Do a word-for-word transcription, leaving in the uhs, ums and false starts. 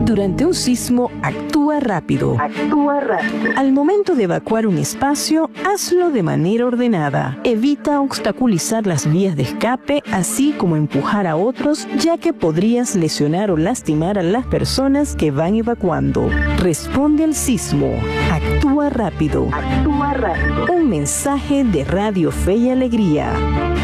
Durante un sismo, actúa rápido. Actúa rápido. Al momento de evacuar un espacio, hazlo de manera ordenada. Evita obstaculizar las vías de escape, así como empujar a otros, ya que podrías lesionar o lastimar a las personas que van evacuando. Responde al sismo. Actúa rápido. Actúa rápido. Un mensaje de Radio Fe y Alegría.